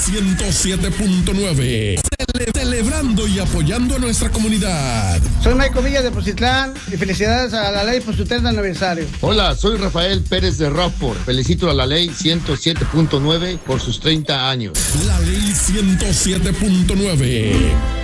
107.9. Celebrando y apoyando a nuestra comunidad. Soy Michael Villa de Poncitlán y felicidades a la ley por su 30 aniversario. Hola, soy Rafael Pérez de Rockford. Felicito a la ley 107.9 por sus 30 años. La ley 107.9.